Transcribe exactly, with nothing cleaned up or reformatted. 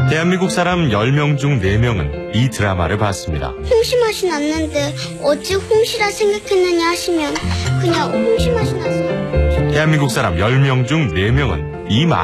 대한민국 사람 열 명 중 네 명은 이 드라마를 봤습니다. 홍시 맛이 났는데 어찌 홍시라 생각했느냐 하시면 그냥 홍시 맛이 나서. 대한민국 사람 열 명 중 네 명은 이